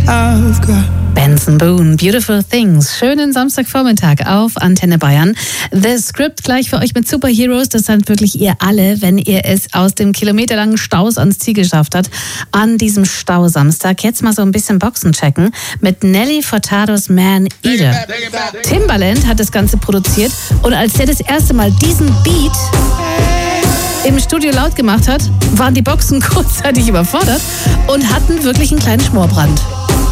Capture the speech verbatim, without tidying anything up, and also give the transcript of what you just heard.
I've got. Benson Boone, Beautiful Things. Schönen Samstagvormittag auf Antenne Bayern. The Script gleich für euch mit Superheroes. Das seid wirklich ihr alle, wenn ihr es aus dem kilometerlangen Staus ans Ziel geschafft habt. An diesem Stausamstag. Jetzt mal so ein bisschen Boxen checken mit Nelly Furtados Man Eater. Timbaland hat das Ganze produziert und als der das erste Mal diesen Beat im Studio laut gemacht hat, waren die Boxen kurzzeitig überfordert und hatten wirklich einen kleinen Schmorbrand.